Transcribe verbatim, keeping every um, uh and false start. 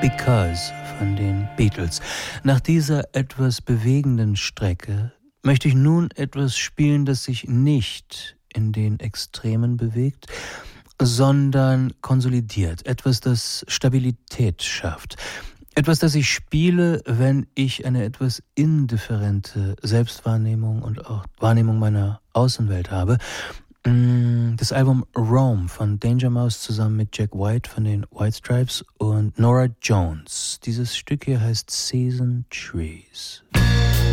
Because von den Beatles. Nach dieser etwas bewegenden Strecke möchte ich nun etwas spielen, das sich nicht in den Extremen bewegt, sondern konsolidiert. Etwas, das Stabilität schafft. Etwas, das ich spiele, wenn ich eine etwas indifferente Selbstwahrnehmung und auch Wahrnehmung meiner Außenwelt habe. Das Album Rome von Danger Mouse zusammen mit Jack White von den White Stripes und Norah Jones. Dieses Stück hier heißt Season Trees.